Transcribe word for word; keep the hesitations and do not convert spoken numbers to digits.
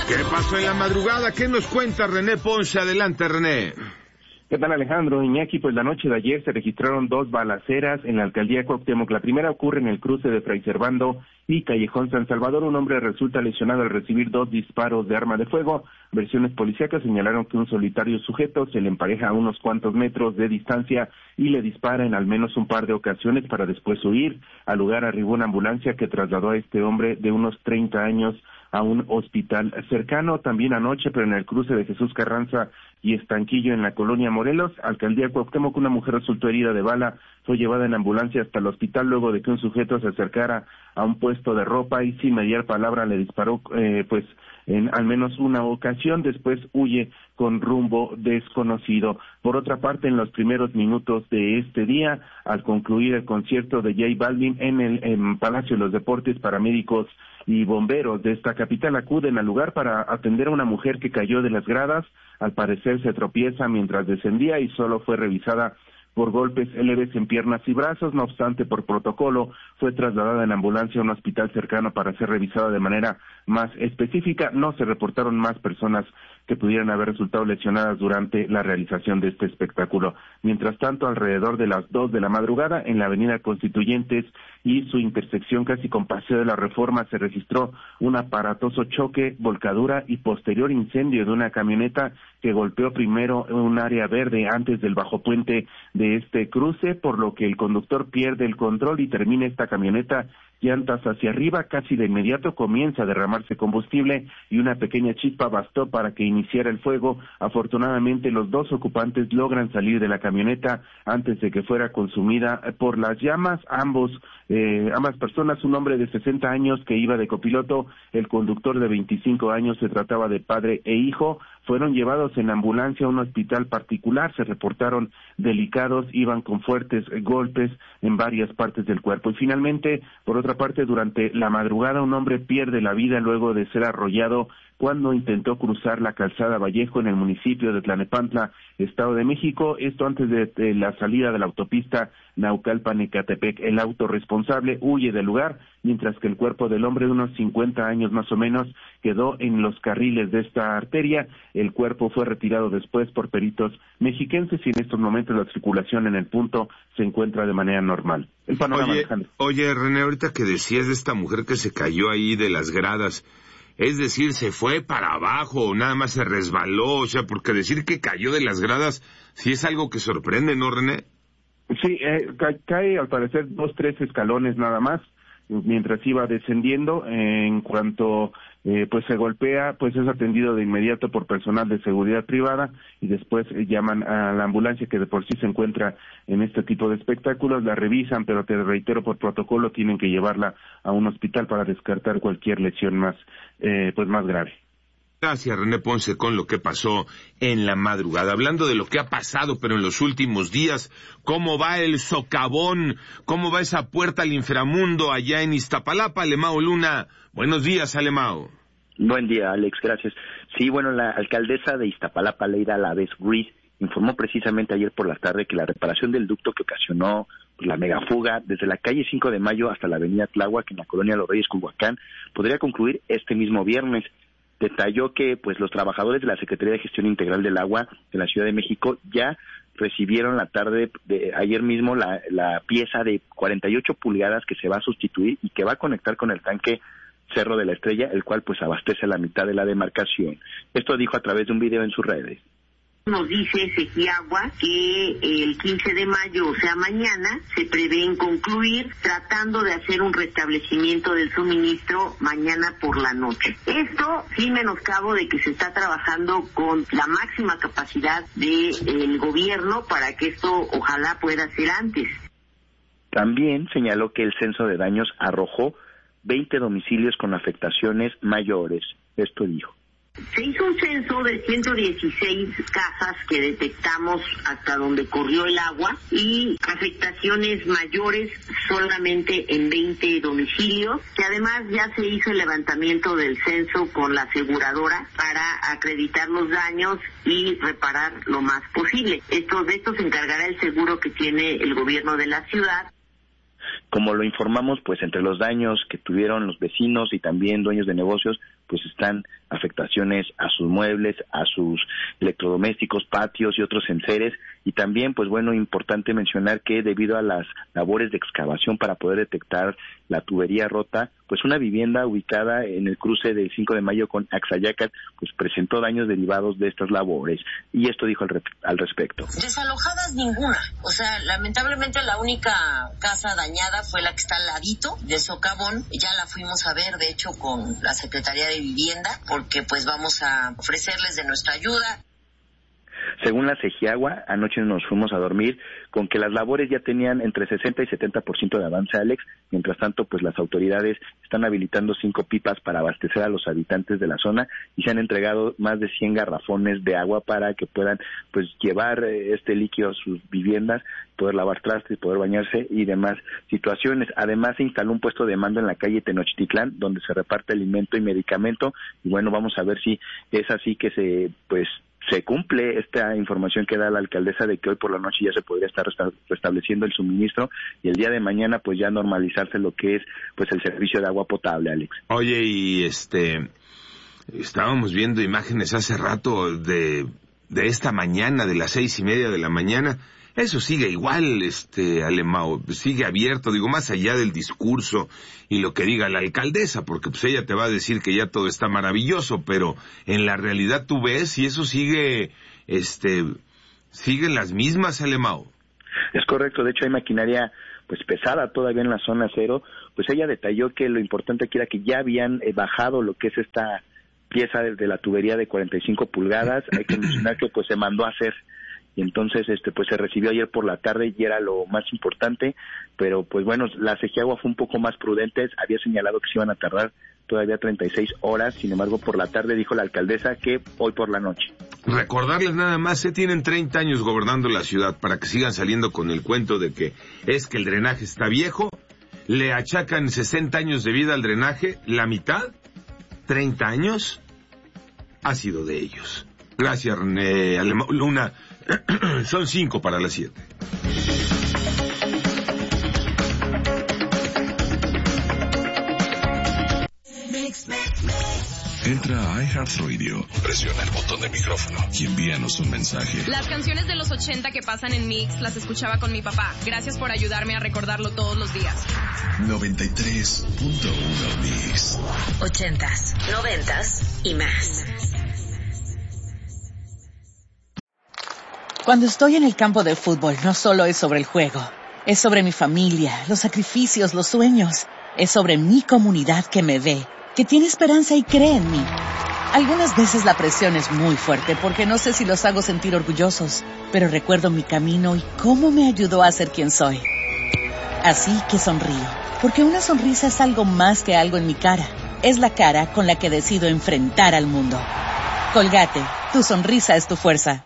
¿Qué pasó en la madrugada? ¿Qué nos cuenta René Ponce? Adelante, René. ¿Qué tal, Alejandro? Iñaki, pues la noche de ayer se registraron dos balaceras en la alcaldía de Cuauhtémoc. La primera ocurre en el cruce de Fray Servando y Callejón San Salvador. Un hombre resulta lesionado al recibir dos disparos de arma de fuego. Versiones policíacas señalaron que un solitario sujeto se le empareja a unos cuantos metros de distancia y le dispara en al menos un par de ocasiones para después huir. Al lugar arribó una ambulancia que trasladó a este hombre de unos treinta años a un hospital cercano. También anoche, pero en el cruce de Jesús Carranza y Estanquillo en la colonia Morelos, alcaldía Cuauhtémoc, una mujer resultó herida de bala, fue llevada en ambulancia hasta el hospital luego de que un sujeto se acercara a un puesto de ropa y sin mediar palabra le disparó eh, pues en al menos una ocasión, después huye con rumbo desconocido. Por otra parte, en los primeros minutos de este día, al concluir el concierto de J Balvin en el en Palacio de los Deportes, paramédicos y bomberos de esta capital acuden al lugar para atender a una mujer que cayó de las gradas. Al parecer se tropieza mientras descendía y solo fue revisada por golpes leves en piernas y brazos. No obstante, por protocolo, fue trasladada en ambulancia a un hospital cercano para ser revisada de manera más específica. No se reportaron más personas que pudieran haber resultado lesionadas durante la realización de este espectáculo. Mientras tanto, alrededor de las dos de la madrugada, en la avenida Constituyentes y su intersección casi con Paseo de la Reforma, se registró un aparatoso choque, volcadura y posterior incendio de una camioneta que golpeó primero un área verde antes del bajo puente de este cruce, por lo que el conductor pierde el control y termina esta camioneta llantas hacia arriba. Casi de inmediato comienza a derramarse combustible y una pequeña chispa bastó para que iniciara el fuego. Afortunadamente, los dos ocupantes logran salir de la camioneta antes de que fuera consumida por las llamas. Ambos, eh, ambas personas, un hombre de sesenta años que iba de copiloto, el conductor de veinticinco años, se trataba de padre e hijo, fueron llevados en ambulancia a un hospital particular. Se reportaron delicados, iban con fuertes golpes en varias partes del cuerpo. Y finalmente, por otra parte, durante la madrugada, un hombre pierde la vida luego de ser arrollado cuando intentó cruzar la calzada Vallejo en el municipio de Tlalnepantla, Estado de México, esto antes de, de la salida de la autopista Naucalpan-Ecatepec. El auto responsable huye del lugar, mientras que el cuerpo del hombre de unos cincuenta años más o menos quedó en los carriles de esta arteria. El cuerpo fue retirado después por peritos mexiquenses y en estos momentos la circulación en el punto se encuentra de manera normal. El panorama, oye, Alejandro. Oye, René, ahorita que decías de esta mujer que se cayó ahí de las gradas, es decir, ¿se fue para abajo o nada más se resbaló? O sea, porque decir que cayó de las gradas sí es algo que sorprende, ¿no, René? Sí, eh, ca- cae al parecer dos, tres escalones nada más, mientras iba descendiendo. Eh, en cuanto eh, pues se golpea, pues es atendido de inmediato por personal de seguridad privada y después eh, llaman a la ambulancia que de por sí se encuentra en este tipo de espectáculos, la revisan, pero te reitero, por protocolo tienen que llevarla a un hospital para descartar cualquier lesión más eh, pues más grave. Gracias, René Ponce, con lo que pasó en la madrugada. Hablando de lo que ha pasado, pero en los últimos días, ¿cómo va el socavón? ¿Cómo va esa puerta al inframundo allá en Iztapalapa? Alemao Luna, buenos días, Alemao. Buen día, Alex, gracias. Sí, bueno, la alcaldesa de Iztapalapa, Leida Laves Ruiz, informó precisamente ayer por la tarde que la reparación del ducto que ocasionó la megafuga desde la calle cinco de mayo hasta la avenida Tláhuac en la colonia Los Reyes, Culhuacán, podría concluir este mismo viernes. Detalló que pues los trabajadores de la Secretaría de Gestión Integral del Agua de la Ciudad de México ya recibieron la tarde de ayer mismo la, la pieza de cuarenta y ocho pulgadas que se va a sustituir y que va a conectar con el tanque Cerro de la Estrella, el cual pues abastece la mitad de la demarcación. Esto dijo a través de un video en sus redes. Nos dice Sequiagua que el quince de mayo, o sea mañana, se prevén concluir tratando de hacer un restablecimiento del suministro mañana por la noche. Esto sin menoscabo de que se está trabajando con la máxima capacidad del gobierno para que esto ojalá pueda ser antes. También señaló que el censo de daños arrojó veinte domicilios con afectaciones mayores. Esto dijo. Se hizo un censo de ciento dieciséis casas que detectamos hasta donde corrió el agua y afectaciones mayores solamente en veinte domicilios, que además ya se hizo el levantamiento del censo con la aseguradora para acreditar los daños y reparar lo más posible. Esto, de esto se encargará el seguro que tiene el gobierno de la ciudad. Como lo informamos, pues entre los daños que tuvieron los vecinos y también dueños de negocios, pues están afectaciones a sus muebles, a sus electrodomésticos, patios y otros enseres. Y también, pues bueno, importante mencionar que debido a las labores de excavación para poder detectar la tubería rota, pues una vivienda ubicada en el cruce del cinco de mayo con Axayacat, pues presentó daños derivados de estas labores. Y esto dijo al, re- al respecto. Desalojadas ninguna. O sea, lamentablemente la única casa dañada fue la que está al ladito de Socavón. Ya la fuimos a ver, de hecho, con la Secretaría de Vivienda, porque pues vamos a ofrecerles de nuestra ayuda. Según la Segiagua, anoche nos fuimos a dormir con que las labores ya tenían entre sesenta y setenta por ciento de avance, Alex. Mientras tanto, pues las autoridades están habilitando cinco pipas para abastecer a los habitantes de la zona y se han entregado más de cien garrafones de agua para que puedan pues llevar este líquido a sus viviendas, poder lavar trastes, poder bañarse y demás situaciones. Además, se instaló un puesto de mando en la calle Tenochtitlán, donde se reparte alimento y medicamento. Y bueno, vamos a ver si es así que se pues se cumple esta información que da la alcaldesa de que hoy por la noche ya se podría estar resta- restableciendo el suministro y el día de mañana pues ya normalizarse lo que es pues el servicio de agua potable, Alex. Oye, y este, estábamos viendo imágenes hace rato de, de esta mañana, de las seis y media de la mañana. Eso sigue igual, este, Alemão, sigue abierto, digo, más allá del discurso y lo que diga la alcaldesa, porque pues ella te va a decir que ya todo está maravilloso, pero en la realidad tú ves y eso sigue, este, siguen las mismas, Alemão. Es correcto, de hecho hay maquinaria pues pesada todavía en la zona cero. Pues ella detalló que lo importante aquí era que ya habían eh, bajado lo que es esta pieza de, de la tubería de cuarenta y cinco pulgadas. Hay que mencionar que pues se mandó a hacer y entonces este pues se recibió ayer por la tarde y era lo más importante, pero pues bueno, la Segiagua fue un poco más prudente, había señalado que se iban a tardar todavía treinta y seis horas, sin embargo por la tarde dijo la alcaldesa que hoy por la noche. Recordarles nada más, se tienen treinta años gobernando la ciudad para que sigan saliendo con el cuento de que es que el drenaje está viejo, le achacan sesenta años de vida al drenaje, la mitad, treinta años, ha sido de ellos. Gracias, René Alemão. Luna, son cinco para las siete. Entra a iHeartRadio, presiona el botón de micrófono y envíanos un mensaje. Las canciones de los ochenta que pasan en Mix las escuchaba con mi papá. Gracias por ayudarme a recordarlo todos los días. noventa y tres punto uno Mix. Ochentas, noventas y más. Cuando estoy en el campo de fútbol, no solo es sobre el juego. Es sobre mi familia, los sacrificios, los sueños. Es sobre mi comunidad que me ve, que tiene esperanza y cree en mí. Algunas veces la presión es muy fuerte porque no sé si los hago sentir orgullosos, pero recuerdo mi camino y cómo me ayudó a ser quien soy. Así que sonrío, porque una sonrisa es algo más que algo en mi cara. Es la cara con la que decido enfrentar al mundo. Colgate, tu sonrisa es tu fuerza.